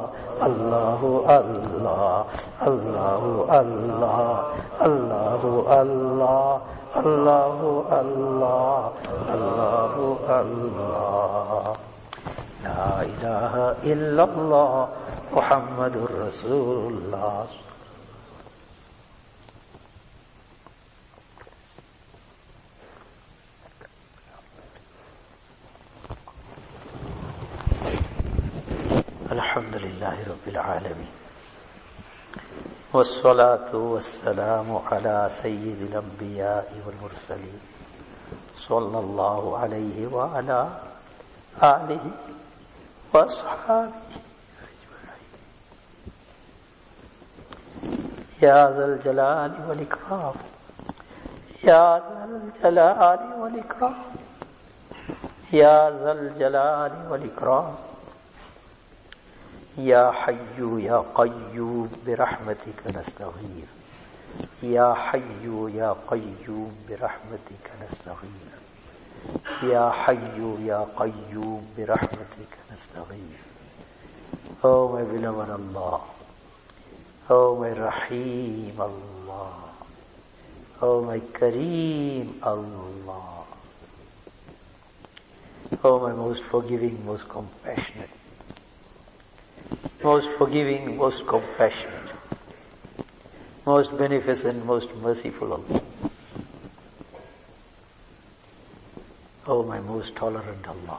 Allahu Allah, Allahu Allah, Allahu Allah, Allahu Allah, Allahu Allah. La ilaha illallah Muhammadur Rasulullah. Alhamdulillahi Rabbil Alameen. Wassalatu wassalamu ala sayyidil anbiya'i wal mursaleen. Sallallahu alayhi wa ala alihi wa ashabihi ajma'in. Ya Dhal Jalali wal Ikram. Ya Dhal Jalali wal Ikram. Ya Dhal Jalali wal Ikram. Ya Hayyu Ya Qayyum birahmatika nastaghith. Ya Hayyu Ya Qayyum birahmatika nastaghith. Ya Hayyu Ya Qayyum birahmatika nastaghith. Oh my beloved Allah, oh my Rahim Allah, oh my Kareem Allah, oh my most forgiving, most compassionate, most forgiving, most compassionate, most beneficent, most merciful Allah. Oh my most tolerant Allah.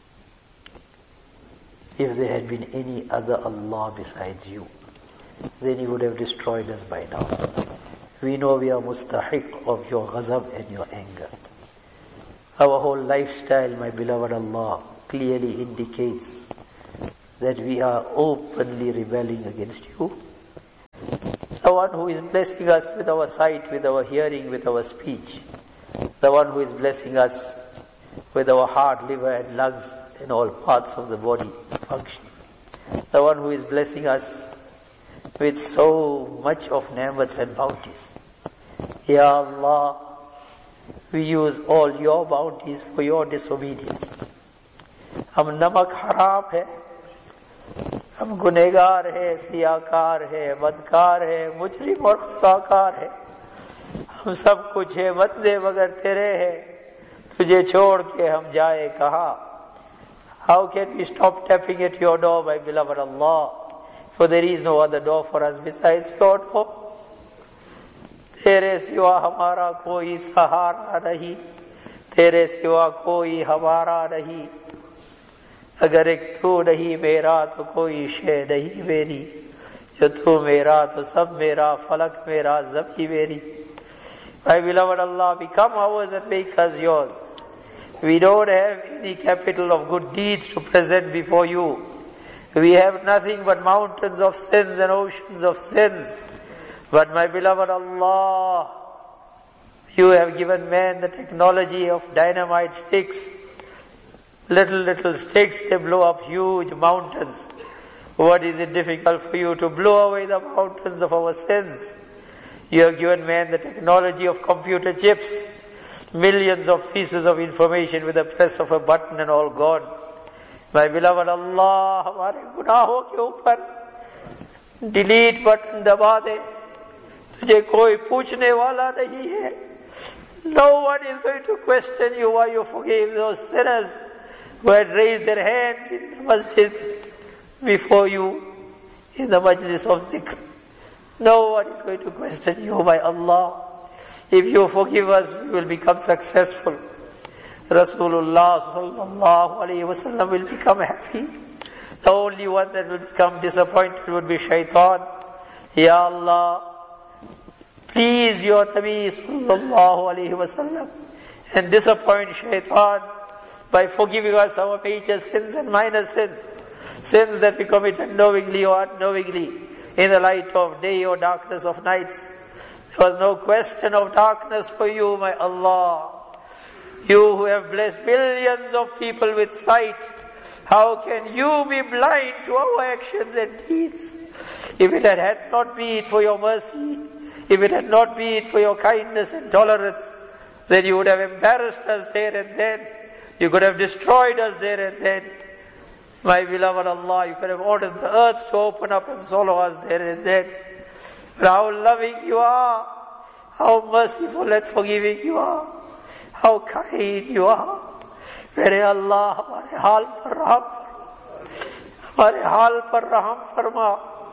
If there had been any other Allah besides you, then you would have destroyed us by now. We know we are mustahiq of your ghazab and your anger. Our whole lifestyle, my beloved Allah, clearly indicates that we are openly rebelling against you. The one who is blessing us with our sight, with our hearing, with our speech. The one who is blessing us with our heart, liver and lungs and all parts of the body function. The one who is blessing us with so much of ni'mats and bounties. Ya Allah, we use all your bounties for your disobedience. हम नमक हराम है, हम गुनहगार है, सियाकार है, बदकार है, मुजरिम और खताकार है. हम सब कुछ है बदले मगर तेरे है, तुझे छोड़ के हम जाए कहाँ. How can we stop tapping at your door, my beloved Allah? For there is no other door for us besides your door. तेरे सिवा हमारा कोई सहारा नहीं, तेरे सिवा कोई हमारा नहीं. अगर एक तू नहीं मेरा तो कोई शे नहीं मेरी. जो तू मेरा तो सब मेरा, फलक मेरा, ज़मी मेरी. My beloved Allah, become ours and make us yours. We don't have any capital of good deeds to present before you. We have nothing but mountains of sins and oceans of sins. But my beloved Allah, you have given man the technology of dynamite sticks. Little sticks, they blow up huge mountains. What is it difficult for you to blow away the mountains of our sins? You have given man the technology of computer chips. Millions of pieces of information with the press of a button and all gone. My beloved Allah, हमारे गुनाहों के ऊपर delete button दबा दे. तुझे कोई पूछने वाला नहीं है. No one is going to question you why you forgave those sinners who had raised their hands in the masjid before you in the majlis of zikr. No one is going to question you, my Allah. If you forgive us, we will become successful. Rasulullah sallallahu alayhi wa sallam will become happy. The only one that will become disappointed would be shaitan. Ya Allah, please your Nabi sallallahu alayhi wa sallam and disappoint shaitan by forgiving us our major sins and minor sins. Sins that we committed knowingly or unknowingly, in the light of day or darkness of nights. There was no question of darkness for you, my Allah. You who have blessed billions of people with sight, how can you be blind to our actions and deeds? If it had not been for your mercy, if it had not been for your kindness and tolerance, then you would have embarrassed us there and then. You could have destroyed us there and then. My beloved Allah, you could have ordered the earth to open up and swallow us there and then. But how loving you are, how merciful and forgiving you are, how kind you are. मेरे अल्लाह हमारे हाल पर रहम फरमा, हमारे हाल पर रहम फरमा.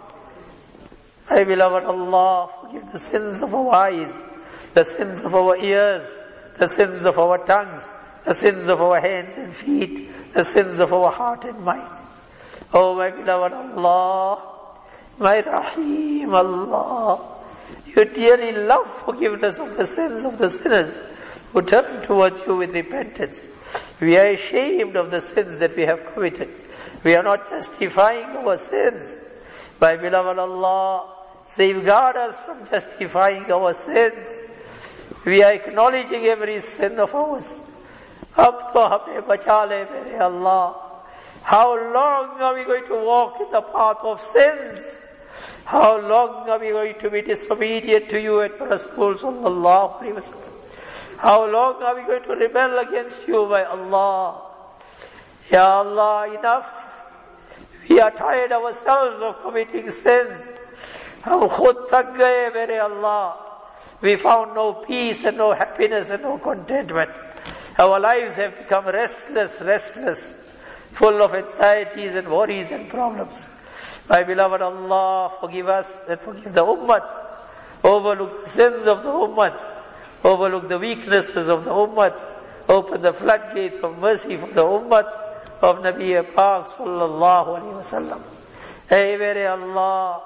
My beloved Allah, forgive the sins of our eyes, the sins of our ears, the sins of our tongues, the sins of our hands and feet, the sins of our heart and mind. Oh my beloved Allah, my Rahim Allah, you dearly love forgiveness of the sins of the sinners who turn towards you with repentance. We are ashamed of the sins that we have committed. We are not justifying our sins. My beloved Allah, safeguard us from justifying our sins. We are acknowledging every sin of ours. Ab to hame bacha le mere Allah. How long are we going to walk in the path of sins? How long are we going to be disobedient to you and Rasul sallallahu alaihi wasallam? How long are we going to rebel against you, my Allah? Ya Allah, enough. We are tired ourselves of committing sins. Hum khud thak gaye, mere Allah. We found no peace and no happiness and no contentment. Our lives have become restless, full of anxieties and worries and problems. My beloved Allah, forgive us and forgive the ummah. Overlook the sins of the ummah. Overlook the weaknesses of the ummah. Open the floodgates of mercy for the ummah of Nabi Pak sallallahu alaihi wasallam. Hey, mere Allah,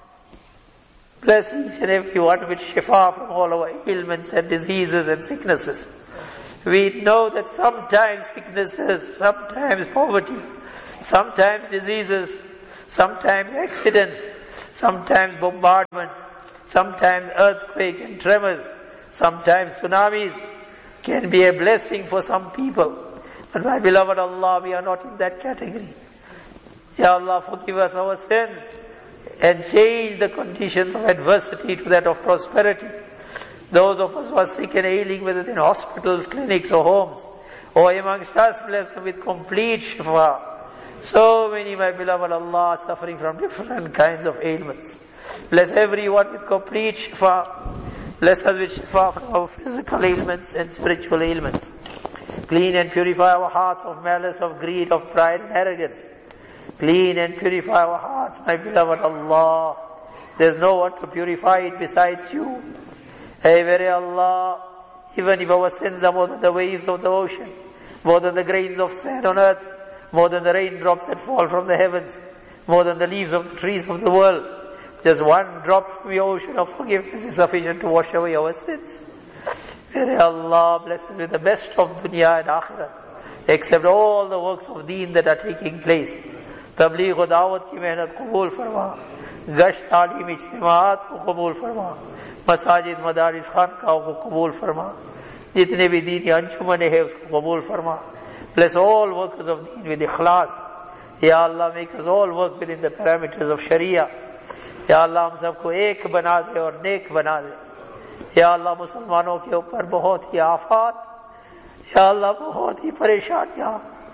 bless each and every one with shifa from all our ailments and diseases and sicknesses. We know that sometimes sicknesses, sometimes poverty, sometimes diseases, sometimes accidents, sometimes bombardment, sometimes earthquake and tremors, sometimes tsunamis can be a blessing for some people. But my beloved Allah, we are not in that category. Ya Allah, forgive us our sins and change the conditions of adversity to that of prosperity. Those of us who are sick and ailing, whether in hospitals, clinics or homes, or amongst us, bless them with complete shifa. So many, my beloved Allah, suffering from different kinds of ailments. Bless everyone with complete shifa. Bless us with shifa from our physical ailments and spiritual ailments. Clean and purify our hearts of malice, of greed, of pride and arrogance. Clean and purify our hearts, my beloved Allah. There's no one to purify it besides you. Hey, very Allah, even if our sins are more than the waves of the ocean, more than the grains of sand on earth, more than the raindrops that fall from the heavens, more than the leaves of the trees of the world, just one drop from the ocean of forgiveness is sufficient to wash away our sins. May Allah bless us with the best of dunya and akhirat, accept all the works of deen that are taking place. Tabligh wa da'wat ki mehnat qabul farma, gasht ta'lim ijtimaat ko qabul farma, masajid madaris khanqah ko qabul farma, jitne bhi deeni anjumane hai usko qabul farma. Bless all workers of deen with ikhlas. Ya Allah, make us all work within the parameters of Sharia. Ya Allah, hum sabko ek bana de aur नेक बना दे. या अल्लाह मुसलमानों के ऊपर बहुत ही आफत, या अल्लाह बहुत ही परेशानियां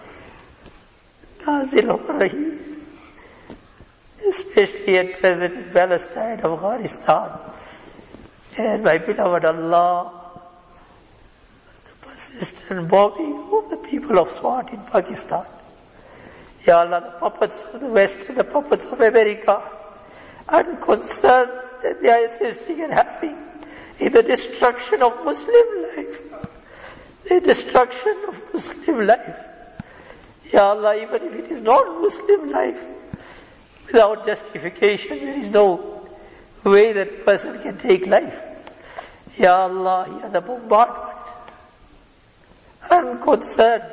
नाजिल हो रही, especially at present in Palestine, Afghanistan. And my beloved Allah, the persistent bombing of the people of Swat in Pakistan. Ya Allah, the puppets of the West and the puppets of America, unconcerned that they are assisting and helping in the destruction of Muslim life. The destruction of Muslim life. Ya Allah, even if it is not Muslim life, without justification, there is no way that a person can take life. Ya Allah, hear the bombardment. Unconcerned.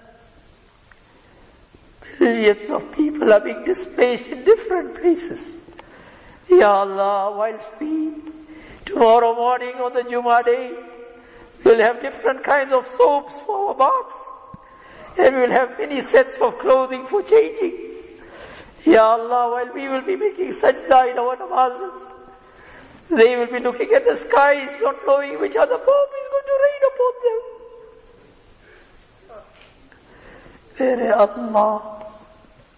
Millions of people are being displaced in different places. Ya Allah, whilst we tomorrow morning on the Jummah day, we'll have different kinds of soaps for our baths, and we'll have many sets of clothing for changing. Ya Allah, while we will be making sajda in our namazes, they will be looking at the skies, not knowing which other bomb is going to rain upon them. Mere Allah,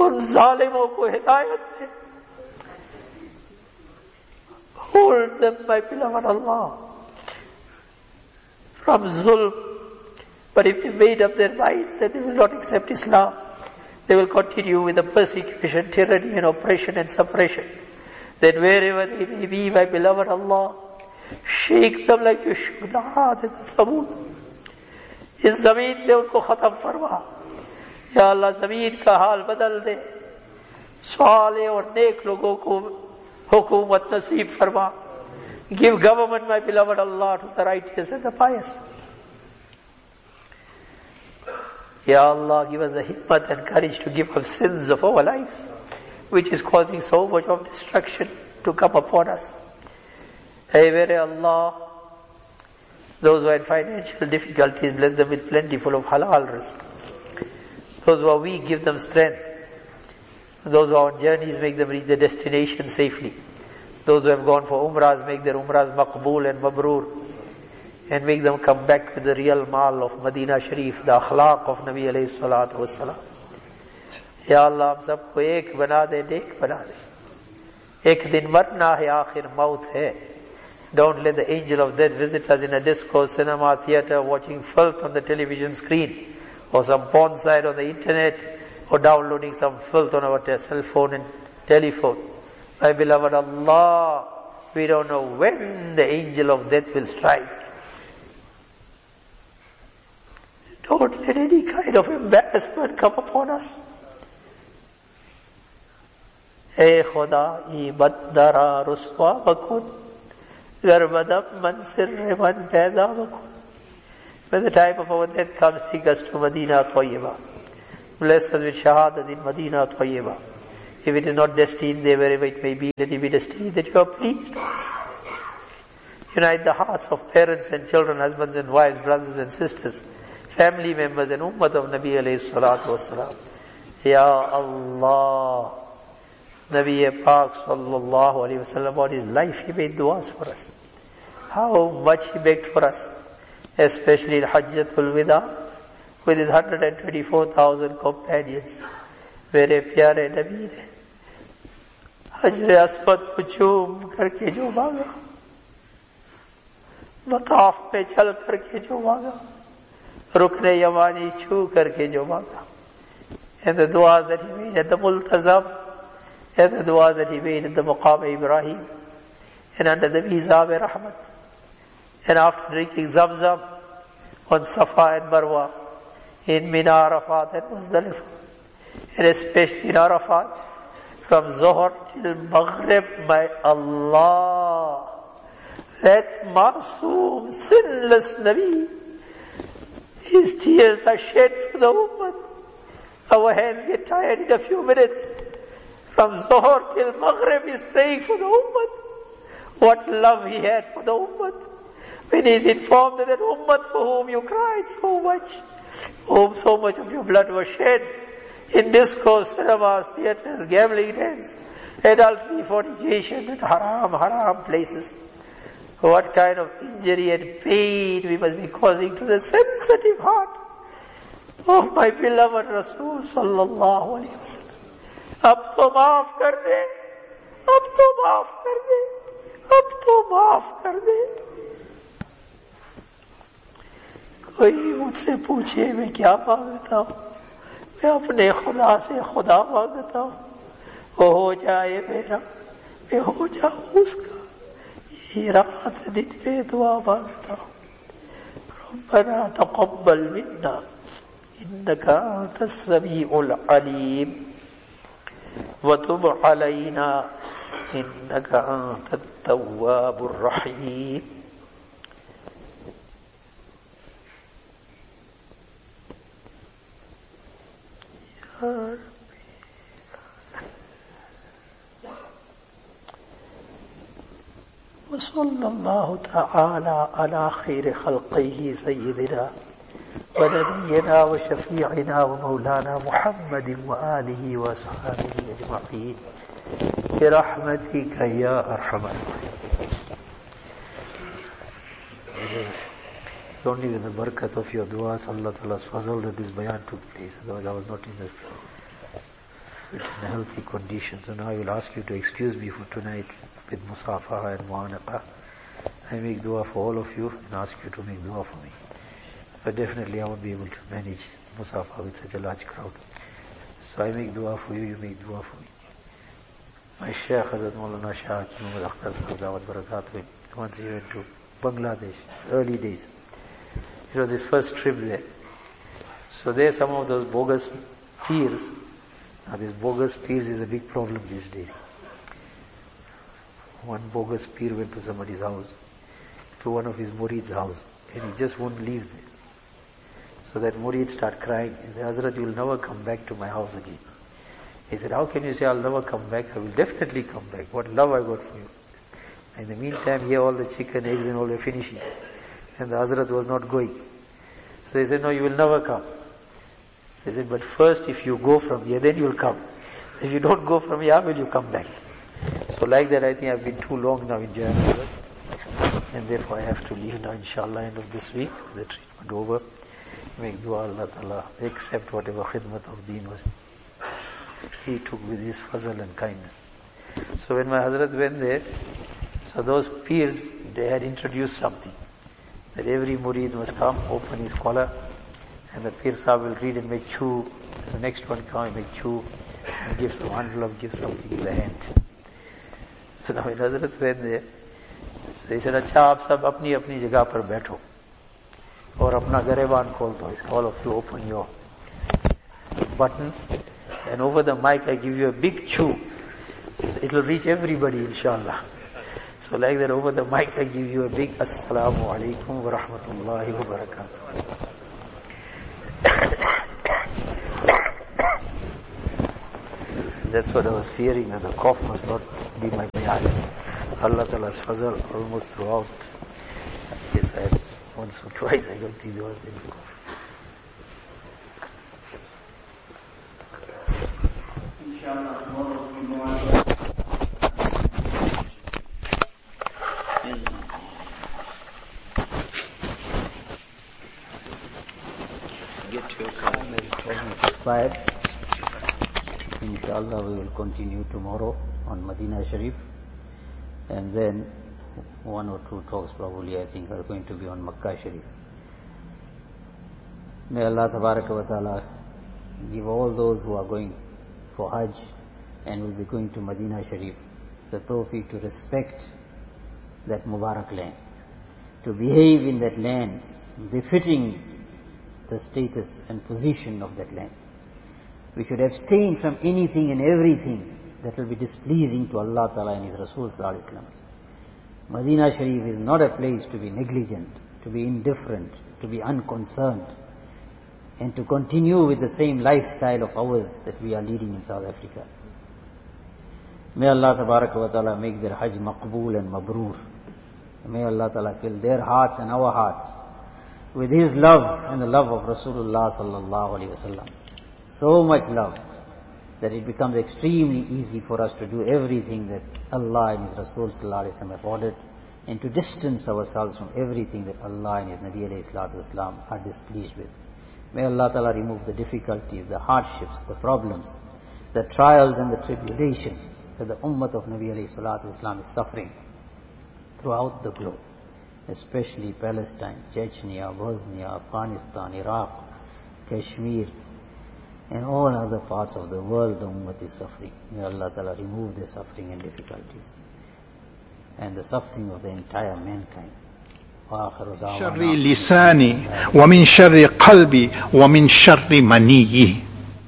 उन जालिमों को हिदायत दे. Hold them, my beloved Allah, from zulm. But if they made up their minds that they will not accept Islam, they will continue with the persecution, tyranny and oppression and suppression. Then wherever they may be, my beloved Allah, shake them like you shook the Aad and Thamud. इस जमीन से उनको खत्म फरमा. या अल्लाह जमीन का हाल बदल दे. साले और नेक लोगों को हुकूमत नसीब फरमा. Give government, my beloved Allah, to the righteous and the pious. Ya Allah, give us the hikmat and courage to give up sins of our lives, which is causing so much of destruction to come upon us. Hey, very Allah, those who are in financial difficulties, bless them with plentiful of halal rizq. Those who are weak, give them strength. Those who are on journeys, make them reach their destination safely. Those who have gone for umrahs, make their umrahs maqbool and mabroor, and make them come back with the real mal of Medina Sharif, the akhlaq of Nabi alayhi salatu wassalam. Ya Allah, hum sabko ek bana de, ek bana de. Ek din marna hai, aakhir maut hai. Don't let the angel of death visit us in a disco, cinema, theatre, watching filth on the television screen, or some porn site on the internet, or downloading some filth on our cell phone and telephone. My beloved Allah, we don't know when the angel of death will strike. Don't let any kind of embarrassment come upon us. Hey Khuda, ye baddara ruswa bakun, garbadab mansir man paida bakun. When the time of our death comes, take us to Medina Tayyibah. Bless us with shahadat in Medina Tayyibah. If it is not destined there, wherever it may be, let it be destined that you are pleased with us. Unite the hearts of parents and children, husbands and wives, brothers and sisters, family members and ummah of Nabi alayhi salatu wasalam. Ya Allah, Nabi Pak sallallahu alayhi wasallam, all his life he made du'as for us. How much he begged for us, especially in Hajjatul Wida, with his 124,000 companions. मेरे प्यारे नबी ने हजरे Aswad को चूम करके जो मांगा, मताफ पे चल करके जो मांगा, रुकने यमानी छू करके जो मांगा. And the du'as that he made at the Multazam, and the du'as that he made at the Maqam Ibrahim, and under the Mizab Rahmat, and after drinking Zamzam on Safa and Marwa, in Mina, Arafat and Muzdalifah, and especially in Arafat, from Zohar till Maghrib, by Allah, that Masoom, sinless Nabi, his tears are shed for the Ummah. Our hands get tired in a few minutes. From Zohar till Maghrib, he's praying for the Ummah. What love he had for the Ummah. When he's informed that Ummah for whom you cried so much, whom so much of your blood was shed, in discourse, cinemas, theatres, gambling dens, adultery, fornication, and haram places. What kind of injury and pain we must be causing to the sensitive heart of my beloved Rasul sallallahu alayhi wa sallam. Ab to maaf kar de, ab to maaf kar de, ab to maaf kar de. कोई मुझसे पूछे मैं क्या मांगता हूँ, मैं अपने खुदा से खुदा मांगता हूँ, वो हो जाए मेरा, मैं हो जाऊँ उसका. ये रात दिन में दुआ मांगता हूँ. रब्बना तक़ब्बल मिन्ना इन्नका अंतस समीउल अलीम व तुब अलैना इन्नका अंतत तव्वाबुर रहीम. وصلى الله تعالى على خير خلقه سيدنا ونبينا وشفيعنا ومولانا محمد وآله وأصحابه أجمعين برحمتك يا أرحم الراحمين. It's only with the barakat of your du'as, Allah Ta'ala's fazl, that this bayan took place. Otherwise I was not in the fit in a healthy condition. So now I will ask you to excuse me for tonight with Musafaha and Mu'anaqa. I make dua for all of you and ask you to make dua for me. But definitely I won't be able to manage Musafaha with such a large crowd. So I make dua for you, you make dua for me. My Shaykh Hazrat Maulana Shah Muhammad Akhtar Sahib Dawat Barakatuh, once he went to Bangladesh, early days. It was his first trip there. So there some of those bogus peers. Now this bogus peers is a big problem these days. One bogus peer went to somebody's house, to one of his murid's house, and he just won't leave there. So that murid started crying. He said, Hazrat, you will never come back to my house again. He said, how can you say I'll never come back? I will definitely come back. What love I got for you. In the meantime, here all the chicken, eggs and all were finishing. And the Hazrat was not going. So he said, no, you will never come. So he said, but first if you go from here, then you will come. If you don't go from here, how will you come back? So like that, I think I've been too long now in Johannesburg. And therefore I have to leave now, inshallah, end of this week. The treatment over. Make dua Allah Ta'ala, accept whatever khidmat of deen was. He took with his fazl and kindness. So when my Hazrat went there, so those peers, they had introduced something. That every murid must come, open his collar, and the Pir Sahib will read and make chew. The next one come and make chew, and give some envelope, give something in the hand. So now when Hazrat went there, so he said, अच्छा आप सब अपनी अपनी जगह पर बैठो और अपना गरेबान खोल दो. All of you open your buttons, and over the mic I give you a big chew. So it will reach everybody, inshallah. So like that, over the mic I give you a big Assalamu alaikum wa rahmatullahi wa barakatuh. That's what I was fearing, that the cough must not be my bayan. Allah Ta'ala's fazal almost throughout. Yes, I had once or twice, I don't think there was any cough. Inshallah, tomorrow we go on. Get your time and time is expired. Inshallah, we will continue tomorrow on Medina Sharif, and then one or two talks probably I think are going to be on Makkah Sharif. May Allah Tabaraka wa Ta'ala give all those who are going for Hajj and will be going to Medina Sharif the tawfiq to respect that Mubarak land, to behave in that land befitting the status and position of that land. We should abstain from anything and everything that will be displeasing to Allah Ta'ala and His Rasul Sallallahu Alaihi Wasallam. Medina Sharif is not a place to be negligent, to be indifferent, to be unconcerned, and to continue with the same lifestyle of ours that we are leading in South Africa. May Allah Tabaraka wa Ta'ala make their Hajj maqbool and mabrur. May Allah Ta'ala fill their hearts and our hearts with His love and the love of Rasulullah Sallallahu Alaihi Wasallam. So much love that it becomes extremely easy for us to do everything that Allah and His Rasul Sallallahu Alaihi Wasallam have ordered, and to distance ourselves from everything that Allah and His Nabi Alayhi Salatu Wasallam are displeased with. May Allah Ta'ala remove the difficulties, the hardships, the problems, the trials and the tribulations that the ummah of Nabi Alayhi Salatu Wasallam is suffering throughout the globe, especially Palestine, Chechnya, Bosnia, Afghanistan, Iraq, Kashmir, and all other parts of the world the ummah is suffering. May Allah Ta'ala remove the suffering and difficulties and the suffering of the entire mankind. شر لساني ومن شر قلبي ومن شر مني.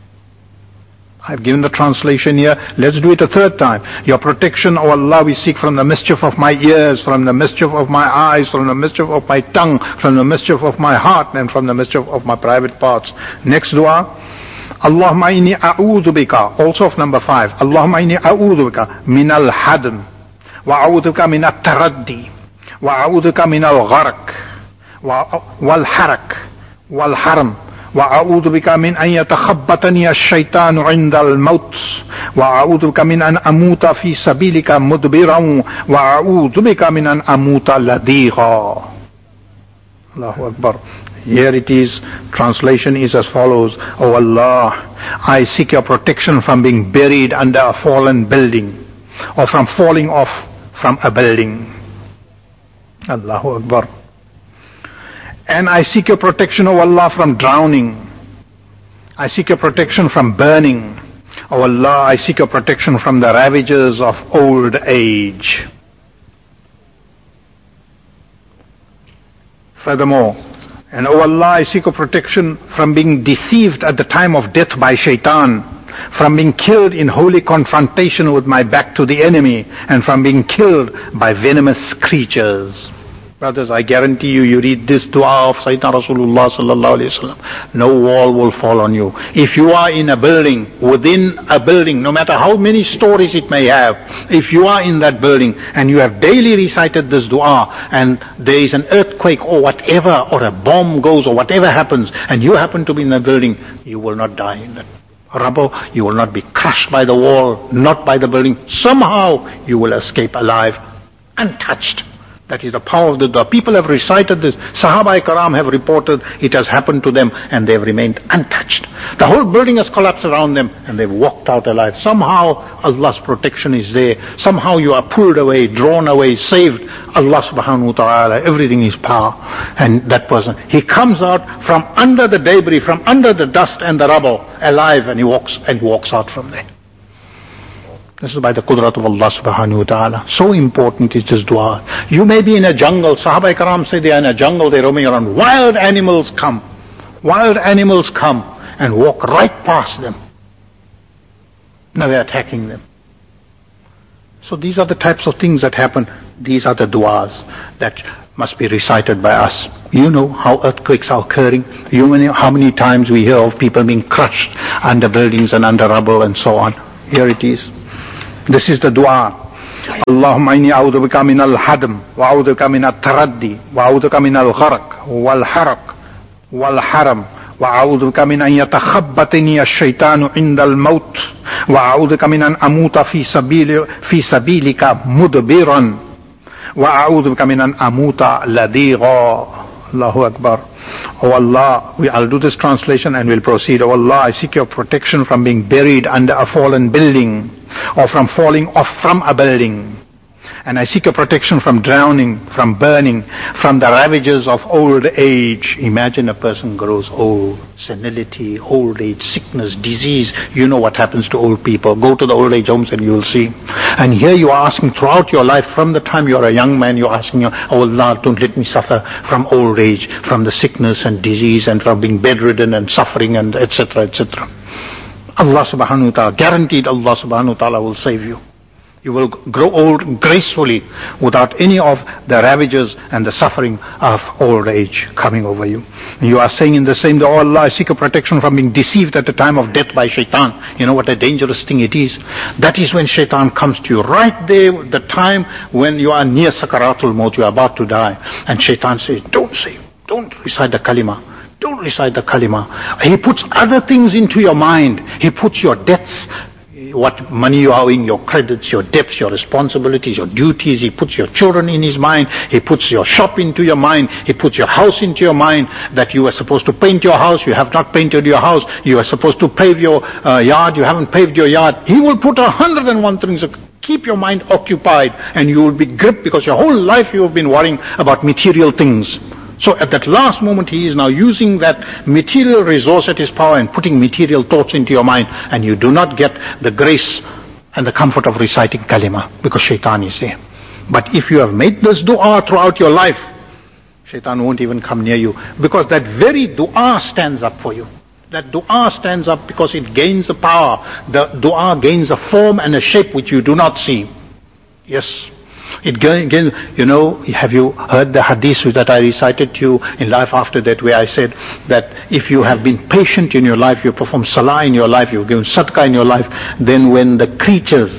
I've given the translation here. Let's do it a third time. Your protection, O Allah, we seek from the mischief of my ears, from the mischief of my eyes, from the mischief of my tongue, from the mischief of my heart, and from the mischief of my private parts. Next dua. Allahumma inni a'udhu bika, also of number 5. Allahumma inni a'udhu bika min al-hadm, wa a'udhu bika min al-taraddi, wa a'udhu bika min al-gharq, wal-harak, wal-haram, wa a'udhu bika min an yatakhabbatani ash-shaytanu 'inda al-maut, wa a'udhu bika min an amuta fi sabilika mudbiran, wa a'udhu bika min an amuta ladigha. Allahu Akbar. Here it is, translation is as follows: O Allah, I seek your protection from being buried under a fallen building, or from falling off from a building. Allahu Akbar. And I seek your protection, O Allah, from drowning. I seek your protection from burning. O Allah, I seek your protection from the ravages of old age. Furthermore, and O Allah, I seek your protection from being deceived at the time of death by shaitan, from being killed in holy confrontation with my back to the enemy, and from being killed by venomous creatures. Brothers, I guarantee you, you read this dua of Sayyidina Rasulullah sallallahu alayhi wa sallam, no wall will fall on you. If you are in a building, within a building, no matter how many stories it may have, if you are in that building and you have daily recited this dua, and there is an earthquake or whatever, or a bomb goes or whatever happens, and you happen to be in the building, you will not die in that rubble, you will not be crushed by the wall, not by the building. Somehow you will escape alive, untouched. That is the power of the dua. People have recited this. Sahaba-i-Karam have reported it has happened to them, and they have remained untouched. The whole building has collapsed around them, and they've walked out alive. Somehow Allah's protection is there. Somehow you are pulled away, drawn away, saved. Allah subhanahu wa ta'ala, everything is power. And that person, he comes out from under the debris, from under the dust and the rubble, alive, and he walks out from there. This is by the qudrat of Allah subhanahu wa ta'ala. So important is this dua. You may be in a jungle. Sahaba-i-Karam say they are in a jungle, they're roaming around. Wild animals come and walk right past them, never attacking them. So these are the types of things that happen. These are the duas that must be recited by us. You know how earthquakes are occurring. You know how many times we hear of people being crushed under buildings and under rubble and so on. Here it is. This is the dua. Allahumma inni a'udhu bika min al-hadm, wa a'udhu bika min al-taraddi, wa a'udhu bika min al-gharq, wal-haraq, wal-haram, wa a'udhu bika min an yatakhabbatani ash-shaytanu inda al-maut, wa a'udhu bika min an amuta fi sabilika mudbiran, wa a'udhu bika min an amuta ladigha. Allahu Akbar. Oh Allah, I'll do this translation and we'll proceed. Oh Allah, I seek your protection from being buried under a fallen building, or from falling off from a building. And I seek your protection from drowning, from burning, from the ravages of old age. Imagine a person grows old, senility, old age, sickness, disease. You know what happens to old people. Go to the old age homes and you will see. And here you are asking throughout your life, from the time you are a young man, you're asking, oh Allah, don't let me suffer from old age, from the sickness and disease, and from being bedridden and suffering, and etc., etc. Allah subhanahu wa ta'ala, guaranteed Allah subhanahu wa ta'ala will save you. You will grow old gracefully without any of the ravages and the suffering of old age coming over you. You are saying in the same day, oh Allah, I seek a protection from being deceived at the time of death by shaitan. You know what a dangerous thing it is? That is when shaitan comes to you, right there, the time when you are near sakaratul maut, you are about to die. And shaitan says, don't recite the kalima. Don't recite the kalima. He puts other things into your mind. He puts your debts, what money you are owing, your credits, your debts, your responsibilities, your duties. He puts your children in his mind. He puts your shop into your mind. He puts your house into your mind, that you were supposed to paint your house. You have not painted your house. You are supposed to pave your yard. You haven't paved your yard. He will put 101 things. Keep your mind occupied, and you will be gripped, because your whole life you have been worrying about material things. So at that last moment, he is now using that material resource at his power and putting material thoughts into your mind, and you do not get the grace and the comfort of reciting kalima, because shaitan is there. But if you have made this dua throughout your life, shaitan won't even come near you, because that very dua stands up for you. That dua stands up because it gains the power. The dua gains a form and a shape which you do not see. Yes. It again, you know, have you heard the hadith that I recited to you in Life After Death, where I said that if you have been patient in your life, you perform salah in your life, you've given sadaqah in your life, then when the creatures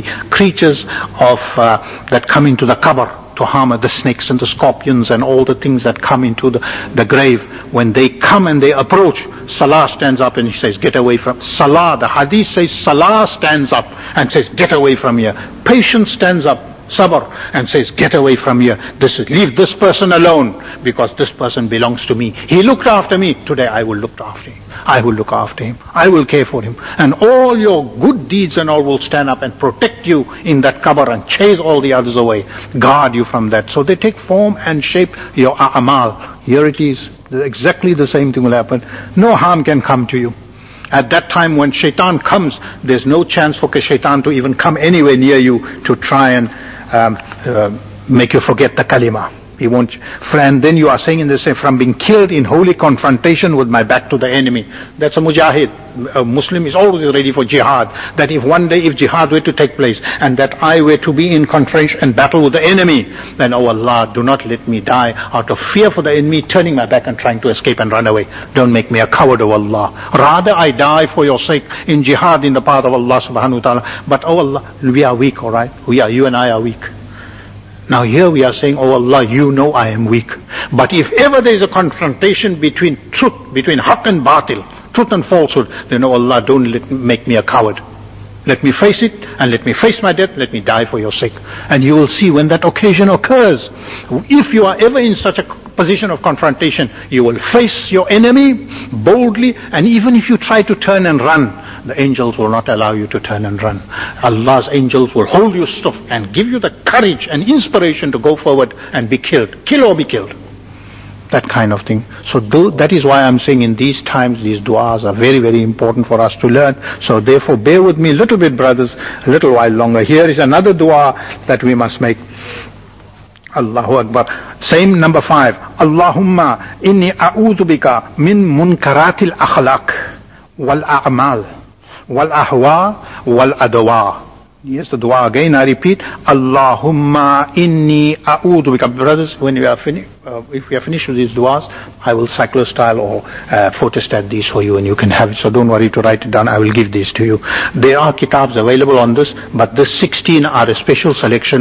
of that come into the qabr to harm, the snakes and the scorpions and all the things that come into the grave, when they come and they approach, salah stands up and he says, get away from salah. The hadith says salah stands up and says, get away from here. Patience stands up. sabr, and says, get away from here. Leave this person alone, because this person belongs to me. He looked after me. Today I will look after him. I will look after him. I will care for him. And all your good deeds and all will stand up and protect you in that qabr and chase all the others away. Guard you from that. So they take form and shape your a'mal. Here it is. Exactly the same thing will happen. No harm can come to you. At that time when shaitan comes, there's no chance for shaitan to even come anywhere near you to try and make you forget the kalima. He won't. And then you are saying in the same, from being killed in holy confrontation with my back to the enemy. That's a mujahid. A Muslim is always ready for jihad. That if one day, if jihad were to take place, and that I were to be in confrontation and battle with the enemy, then, oh Allah, do not let me die out of fear for the enemy, turning my back and trying to escape and run away. Don't make me a coward, oh Allah. Rather I die for your sake in jihad in the path of Allah subhanahu wa ta'ala. But oh Allah, we are weak, alright? You and I are weak. Now here we are saying, oh Allah, you know I am weak. But if ever there is a confrontation between truth, between haqq and batil, truth and falsehood, then oh Allah, don't make me a coward. Let me face it, and let me face my death, let me die for your sake. And you will see when that occasion occurs, if you are ever in such a position of confrontation, you will face your enemy boldly, and even if you try to turn and run, the angels will not allow you to turn and run. Allah's angels will hold you stiff and give you the courage and inspiration to go forward and be killed. Kill or be killed. That kind of thing. So that is why I'm saying in these times, these du'as are very, very important for us to learn. So therefore, bear with me a little bit, brothers, a little while longer. Here is another du'a that we must make. Allahu Akbar. Same number 5. Allahumma inni a'udhu bika min munkaratil akhlaq wal a'mal wal ahwa wal adwa. Yes, the dua again, I repeat. Allahumma inni a'udhu bika. Brothers, when we are finished, if we are finished with these duas, I will cyclostyle or photostat these for you and you can have it. So don't worry to write it down. I will give these to you. There are kitabs available on this, but this 16 are a special selection